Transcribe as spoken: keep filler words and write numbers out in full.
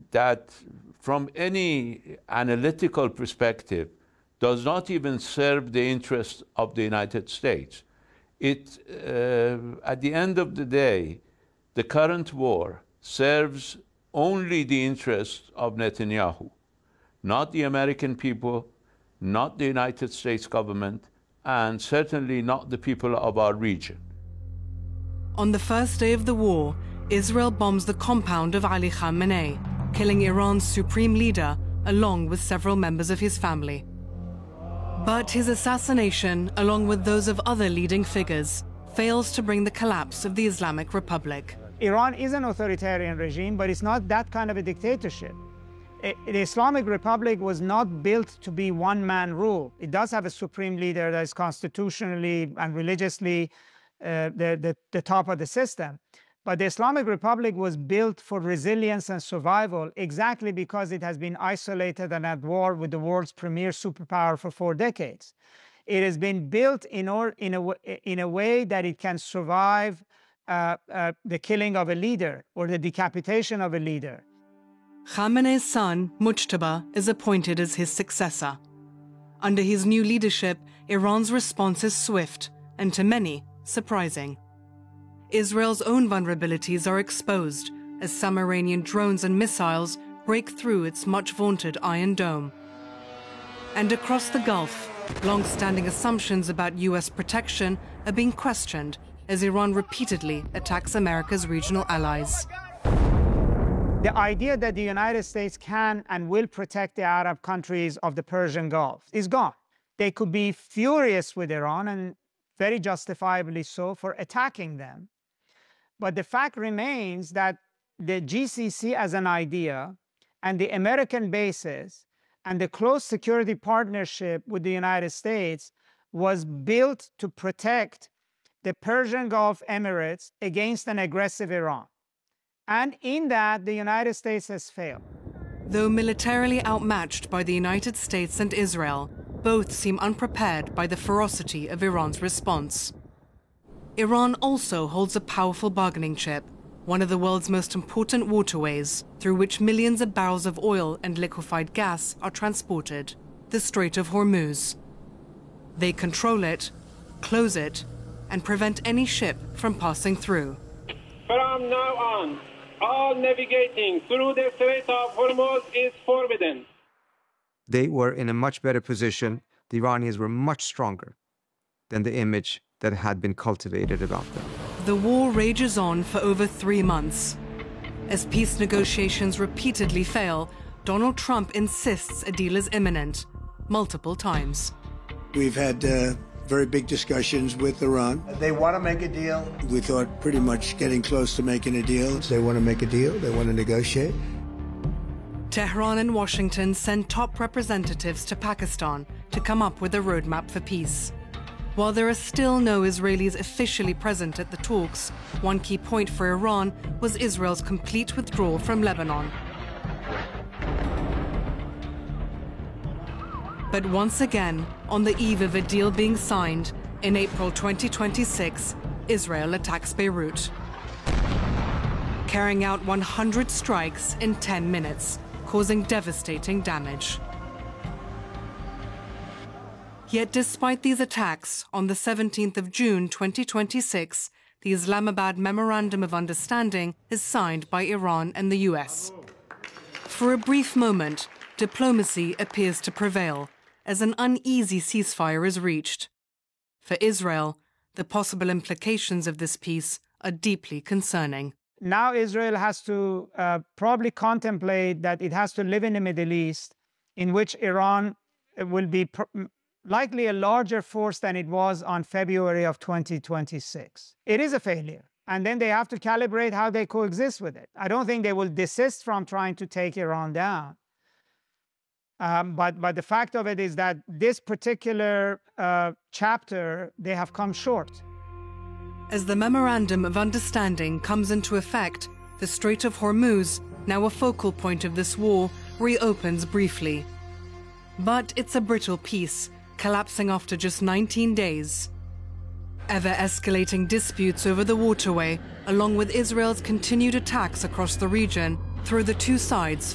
that from any analytical perspective does not even serve the interests of the United States. It, uh, at the end of the day, the current war serves only the interests of Netanyahu, not the American people, not the United States government, and certainly not the people of our region. On the first day of the war, Israel bombs the compound of Ali Khamenei, killing Iran's supreme leader along with several members of his family. But his assassination, along with those of other leading figures, fails to bring the collapse of the Islamic Republic. Iran is an authoritarian regime, but it's not that kind of a dictatorship. The Islamic Republic was not built to be one-man rule. It does have a supreme leader that is constitutionally and religiously uh, the, the, the top of the system. But the Islamic Republic was built for resilience and survival exactly because it has been isolated and at war with the world's premier superpower for four decades. It has been built in, or, in, a, in a way that it can survive uh, uh, the killing of a leader or the decapitation of a leader. Khamenei's son, Mujtaba, is appointed as his successor. Under his new leadership, Iran's response is swift and, to many, surprising. Israel's own vulnerabilities are exposed as some Iranian drones and missiles break through its much-vaunted Iron Dome. And across the Gulf, long-standing assumptions about U S protection are being questioned as Iran repeatedly attacks America's regional allies. The idea that the United States can and will protect the Arab countries of the Persian Gulf is gone. They could be furious with Iran, and very justifiably so, for attacking them. But the fact remains that the G C C as an idea and the American bases and the close security partnership with the United States was built to protect the Persian Gulf Emirates against an aggressive Iran. And in that, the United States has failed. Though militarily outmatched by the United States and Israel, both seem unprepared by the ferocity of Iran's response. Iran also holds a powerful bargaining chip, one of the world's most important waterways, through which millions of barrels of oil and liquefied gas are transported, the Strait of Hormuz. They control it, close it, and prevent any ship from passing through. From now on, all navigating through the Strait of Hormuz is forbidden. They were in a much better position. The Iranians were much stronger than the image that had been cultivated about them. The war rages on for over three months. As peace negotiations repeatedly fail, Donald Trump insists a deal is imminent, multiple times. We've had uh, very big discussions with Iran. They want to make a deal. We thought pretty much getting close to making a deal. They want to make a deal. They want to negotiate. Tehran and Washington send top representatives to Pakistan to come up with a roadmap for peace. While there are still no Israelis officially present at the talks, one key point for Iran was Israel's complete withdrawal from Lebanon. But once again, on the eve of a deal being signed, in April twenty twenty-six, Israel attacks Beirut, carrying out one hundred strikes in ten minutes, causing devastating damage. Yet despite these attacks, on the seventeenth of June twenty twenty-six, the Islamabad Memorandum of Understanding is signed by Iran and the U S. For a brief moment, diplomacy appears to prevail, as an uneasy ceasefire is reached. For Israel, the possible implications of this peace are deeply concerning. Now Israel has to uh, probably contemplate that it has to live in the Middle East, in which Iran will be pr likely a larger force than it was on February of twenty twenty-six. It is a failure. And then they have to calibrate how they coexist with it. I don't think they will desist from trying to take Iran down. Um, but, but the fact of it is that this particular uh, chapter, they have come short. As the Memorandum of Understanding comes into effect, the Strait of Hormuz, now a focal point of this war, reopens briefly. But it's a brittle peace, collapsing after just nineteen days. Ever-escalating disputes over the waterway, along with Israel's continued attacks across the region, throw the two sides